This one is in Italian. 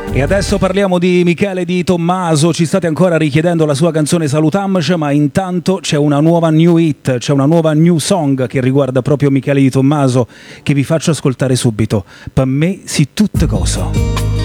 E adesso parliamo di Michele Di Tommaso. Ci state ancora richiedendo la sua canzone Salutamc, ma intanto c'è una nuova new hit, c'è una nuova new song che riguarda proprio Michele Di Tommaso, che vi faccio ascoltare subito. Per me si tutte cose.